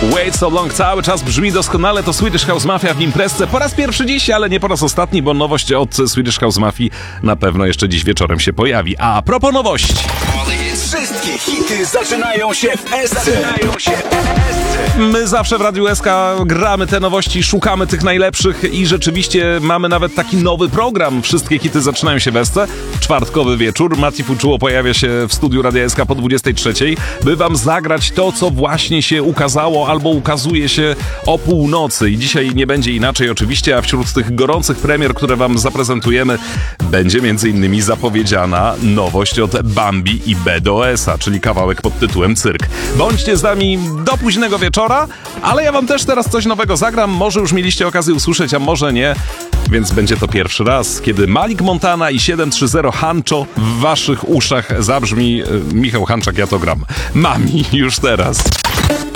Wait So Long cały czas brzmi doskonale, to Swedish House Mafia w imprezce. Po raz pierwszy dziś, ale nie po raz ostatni, bo nowość od Swedish House Mafii na pewno jeszcze dziś wieczorem się pojawi. A propos nowości. Wszystkie hity zaczynają się w SC. My zawsze w Radiu SK gramy te nowości, szukamy tych najlepszych i rzeczywiście mamy nawet taki nowy program. Wszystkie hity zaczynają się w SC. Czwartkowy wieczór. Mati Fuczuło pojawia się w studiu Radia SK po 23:00, by wam zagrać to, co właśnie się ukazało albo ukazuje się o północy. I dzisiaj nie będzie inaczej oczywiście, a wśród tych gorących premier, które wam zaprezentujemy, będzie m.in. zapowiedziana nowość od Bambi i BDOS-a, czyli kawałek pod tytułem Cyrk. Bądźcie z nami do późnego wieczora, ale ja wam też teraz coś nowego zagram. Może już mieliście okazję usłyszeć, a może nie. Więc będzie to pierwszy raz, kiedy Malik Montana i 730 Hancho w waszych uszach zabrzmi. Michał Hanczak, ja to gram. Mami już teraz.